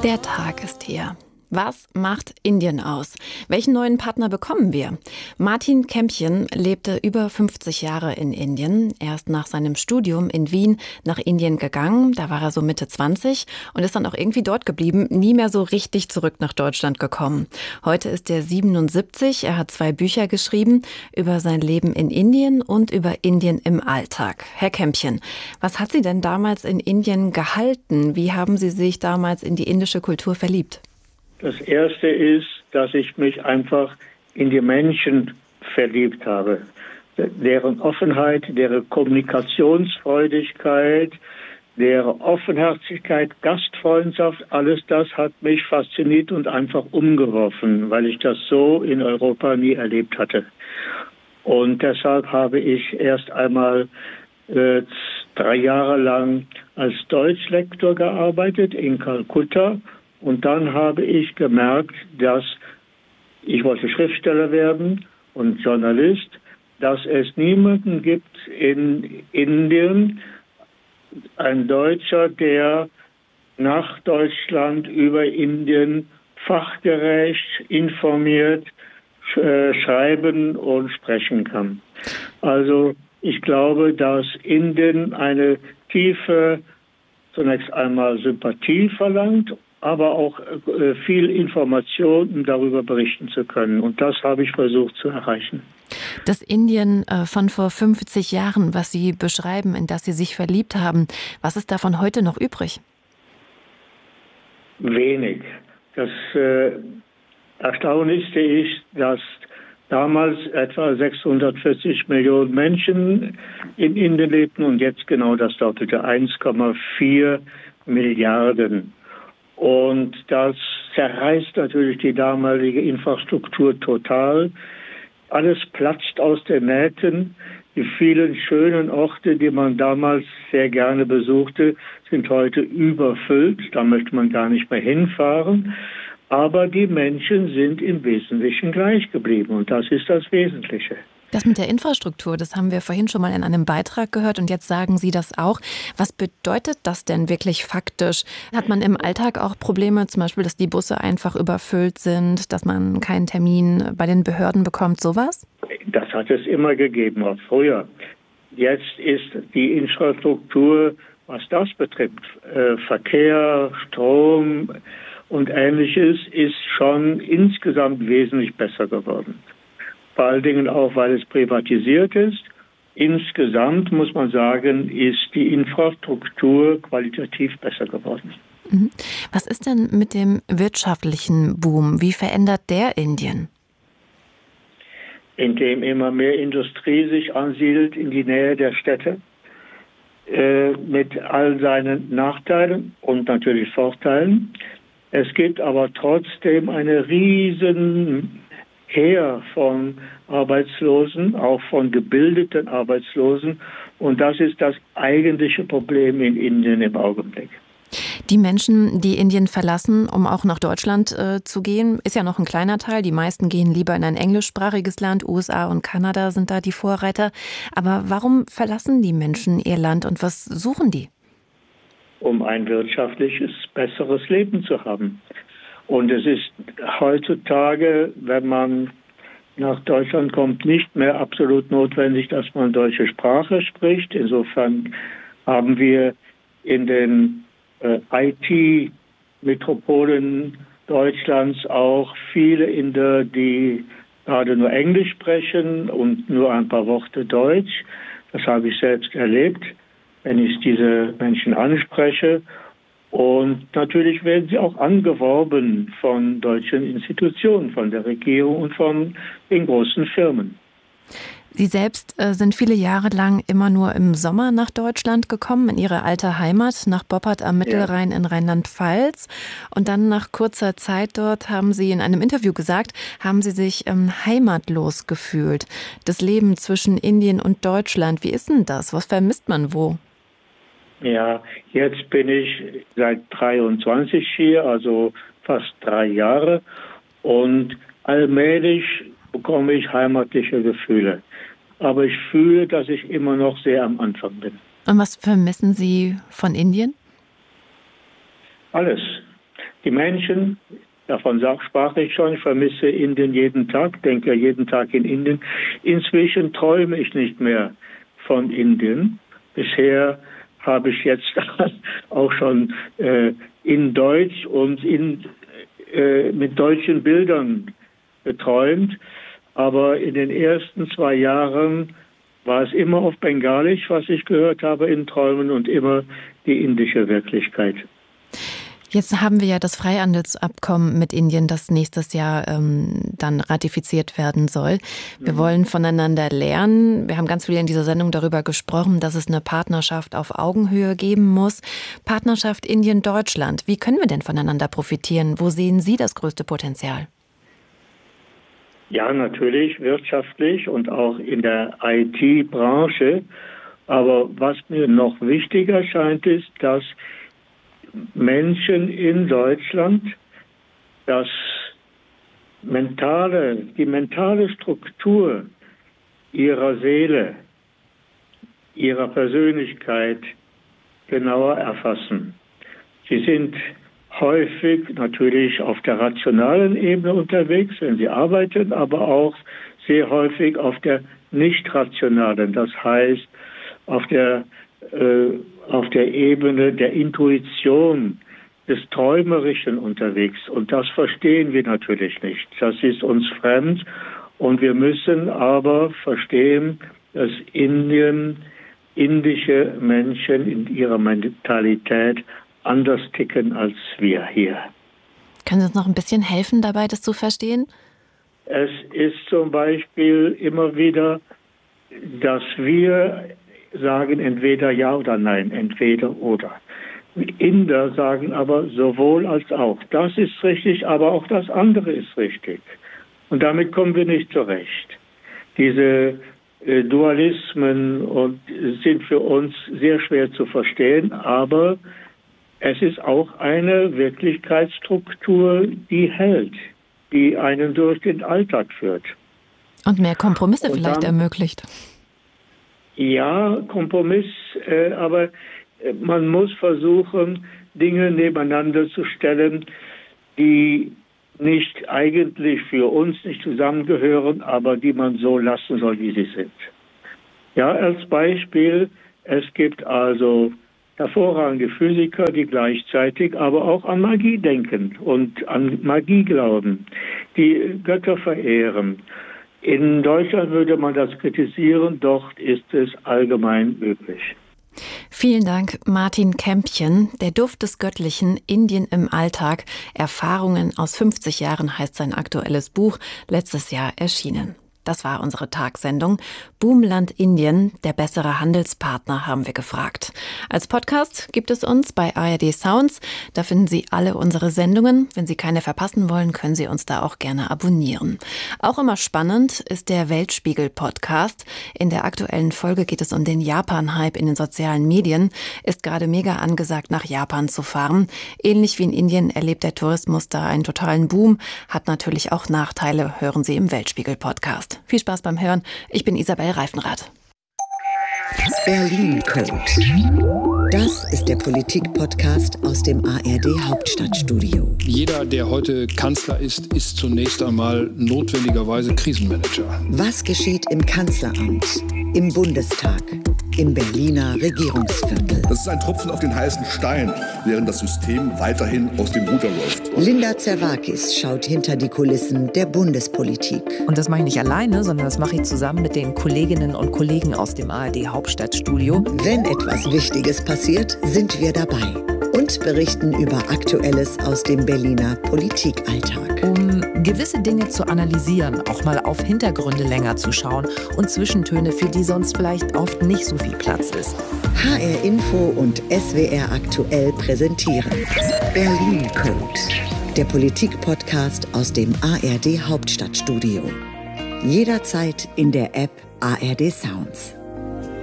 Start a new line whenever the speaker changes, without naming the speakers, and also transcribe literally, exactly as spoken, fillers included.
Der Tag ist hier. Was macht Indien aus? Welchen neuen Partner bekommen wir? Martin Kempchen lebte über fünfzig Jahre in Indien. Er ist nach seinem Studium in Wien nach Indien gegangen. Da war er so Mitte zwanzig und ist dann auch irgendwie dort geblieben, nie mehr so richtig zurück nach Deutschland gekommen. Heute ist er siebenundsiebzig. Er hat zwei Bücher geschrieben über sein Leben in Indien und über Indien im Alltag. Herr Kempchen, was hat Sie denn damals in Indien gehalten? Wie haben Sie sich damals in die indische Kultur verliebt?
Das Erste ist, dass ich mich einfach in die Menschen verliebt habe. Deren Offenheit, deren Kommunikationsfreudigkeit, deren Offenherzigkeit, Gastfreundschaft, alles das hat mich fasziniert und einfach umgeworfen, weil ich das so in Europa nie erlebt hatte. Und deshalb habe ich erst einmal äh, drei Jahre lang als Deutschlektor gearbeitet in Kalkutta. Und dann habe ich gemerkt, dass ich wollte Schriftsteller werden und Journalist, dass es niemanden gibt in Indien, ein Deutscher, der nach Deutschland über Indien fachgerecht, informiert äh, schreiben und sprechen kann. Also ich glaube, dass Indien eine tiefe, zunächst einmal Sympathie verlangt, aber auch äh, viel Information, um darüber berichten zu können. Und das habe ich versucht zu erreichen.
Das Indien äh, von vor fünfzig Jahren, was Sie beschreiben, in das Sie sich verliebt haben, was ist davon heute noch übrig?
Wenig. Das äh, Erstaunlichste ist, dass damals etwa sechshundertvierzig Millionen Menschen in Indien lebten und jetzt genau das Doppelte, eins Komma vier Milliarden. Und das zerreißt natürlich die damalige Infrastruktur total. Alles platzt aus den Nähten. Die vielen schönen Orte, die man damals sehr gerne besuchte, sind heute überfüllt. Da möchte man gar nicht mehr hinfahren. Aber die Menschen sind im Wesentlichen gleich geblieben. Und das ist das Wesentliche.
Das mit der Infrastruktur, das haben wir vorhin schon mal in einem Beitrag gehört und jetzt sagen Sie das auch. Was bedeutet das denn wirklich faktisch? Hat man im Alltag auch Probleme, zum Beispiel, dass die Busse einfach überfüllt sind, dass man keinen Termin bei den Behörden bekommt, sowas?
Das hat es immer gegeben, auch früher. Jetzt ist die Infrastruktur, was das betrifft, äh, Verkehr, Strom und Ähnliches, ist schon insgesamt wesentlich besser geworden. Vor allen Dingen auch, weil es privatisiert ist. Insgesamt muss man sagen, ist die Infrastruktur qualitativ besser geworden.
Was ist denn mit dem wirtschaftlichen Boom? Wie verändert der Indien?
Indem immer mehr Industrie sich ansiedelt in die Nähe der Städte, äh, mit all seinen Nachteilen und natürlich Vorteilen. Es gibt aber trotzdem eine riesen Heer von Arbeitslosen, auch von gebildeten Arbeitslosen. Und das ist das eigentliche Problem in Indien im Augenblick.
Die Menschen, die Indien verlassen, um auch nach Deutschland äh, zu gehen, ist ja noch ein kleiner Teil. Die meisten gehen lieber in ein englischsprachiges Land. U S A und Kanada sind da die Vorreiter. Aber warum verlassen die Menschen ihr Land und was suchen die?
Um ein wirtschaftliches, besseres Leben zu haben. Und es ist heutzutage, wenn man nach Deutschland kommt, nicht mehr absolut notwendig, dass man deutsche Sprache spricht. Insofern haben wir in den äh, I T-Metropolen Deutschlands auch viele Inder, die gerade nur Englisch sprechen und nur ein paar Worte Deutsch. Das habe ich selbst erlebt, wenn ich diese Menschen anspreche. Und natürlich werden sie auch angeworben von deutschen Institutionen, von der Regierung und von den großen Firmen.
Sie selbst äh, sind viele Jahre lang immer nur im Sommer nach Deutschland gekommen, in Ihre alte Heimat, nach Boppard am Mittelrhein ja. in Rheinland-Pfalz. Und dann nach kurzer Zeit dort, haben Sie in einem Interview gesagt, haben Sie sich ähm, heimatlos gefühlt. Das Leben zwischen Indien und Deutschland, wie ist denn das? Was vermisst man wo?
Ja, jetzt bin ich seit dreiundzwanzig hier, also fast drei Jahre. Und allmählich bekomme ich heimatliche Gefühle. Aber ich fühle, dass ich immer noch sehr am Anfang bin.
Und was vermissen Sie von Indien?
Alles. Die Menschen, davon sprach ich schon, ich vermisse Indien jeden Tag, denke jeden Tag in Indien. Inzwischen träume ich nicht mehr von Indien. Bisher habe ich jetzt auch schon äh, in Deutsch und in, äh, mit deutschen Bildern geträumt. Aber in den ersten zwei Jahren war es immer auf Bengalisch, was ich gehört habe in Träumen, und immer die indische Wirklichkeit.
Jetzt haben wir ja das Freihandelsabkommen mit Indien, das nächstes Jahr ähm, dann ratifiziert werden soll. Wir mhm. wollen voneinander lernen. Wir haben ganz viel in dieser Sendung darüber gesprochen, dass es eine Partnerschaft auf Augenhöhe geben muss. Partnerschaft Indien-Deutschland. Wie können wir denn voneinander profitieren? Wo sehen Sie das größte Potenzial?
Ja, natürlich wirtschaftlich und auch in der I T-Branche. Aber was mir noch wichtiger scheint, ist, dass Menschen in Deutschland das mentale, die mentale Struktur ihrer Seele, ihrer Persönlichkeit genauer erfassen. Sie sind häufig natürlich auf der rationalen Ebene unterwegs, wenn sie arbeiten, aber auch sehr häufig auf der nicht rationalen, das heißt auf der äh, auf der Ebene der Intuition, des Träumerischen unterwegs. Und das verstehen wir natürlich nicht. Das ist uns fremd. Und wir müssen aber verstehen, dass Indien, indische Menschen in ihrer Mentalität anders ticken als wir hier.
Können Sie uns noch ein bisschen helfen dabei, das zu verstehen?
Es ist zum Beispiel immer wieder, dass wir sagen entweder ja oder nein, entweder oder. Inder sagen aber sowohl als auch. Das ist richtig, aber auch das andere ist richtig. Und damit kommen wir nicht zurecht. Diese äh, Dualismen und, sind für uns sehr schwer zu verstehen, aber es ist auch eine Wirklichkeitsstruktur, die hält, die einen durch den Alltag führt.
Und mehr Kompromisse und vielleicht dann ermöglicht.
Ja, Kompromiss, äh, aber man muss versuchen, Dinge nebeneinander zu stellen, die nicht eigentlich für uns nicht zusammengehören, aber die man so lassen soll, wie sie sind. Ja, als Beispiel, es gibt also hervorragende Physiker, die gleichzeitig aber auch an Magie denken und an Magie glauben, die Götter verehren. In Deutschland würde man das kritisieren, dort ist es allgemein üblich.
Vielen Dank, Martin Kämpchen. Der Duft des Göttlichen, Indien im Alltag. Erfahrungen aus fünfzig Jahren heißt sein aktuelles Buch, letztes Jahr erschienen. Das war unsere Tagsendung. Boomland Indien, der bessere Handelspartner, haben wir gefragt. Als Podcast gibt es uns bei A R D Sounds. Da finden Sie alle unsere Sendungen. Wenn Sie keine verpassen wollen, können Sie uns da auch gerne abonnieren. Auch immer spannend ist der Weltspiegel-Podcast. In der aktuellen Folge geht es um den Japan-Hype in den sozialen Medien. Ist gerade mega angesagt, nach Japan zu fahren. Ähnlich wie in Indien erlebt der Tourismus da einen totalen Boom. Hat natürlich auch Nachteile, hören Sie im Weltspiegel-Podcast. Viel Spaß beim Hören. Ich bin Isabel Reifenrath.
Berlin Code. Das ist der Politik-Podcast aus dem A R D Hauptstadtstudio.
Jeder, der heute Kanzler ist, ist zunächst einmal notwendigerweise Krisenmanager.
Was geschieht im Kanzleramt, im Bundestag, im Berliner Regierungsviertel?
Das ist ein Tropfen auf den heißen Stein, während das System weiterhin aus dem Ruder läuft.
Linda Zerwakis schaut hinter die Kulissen der Bundespolitik.
Und das mache ich nicht alleine, sondern das mache ich zusammen mit den Kolleginnen und Kollegen aus dem A R D Hauptstadtstudio.
Wenn etwas Wichtiges passiert, sind wir dabei und berichten über Aktuelles aus dem Berliner Politikalltag.
Um gewisse Dinge zu analysieren, auch mal auf Hintergründe länger zu schauen und Zwischentöne, für die sonst vielleicht oft nicht so viel Platz ist.
H R Info und S W R Aktuell präsentieren Berlin Code, der Politik-Podcast aus dem A R D Hauptstadtstudio. Jederzeit in der App A R D Sounds.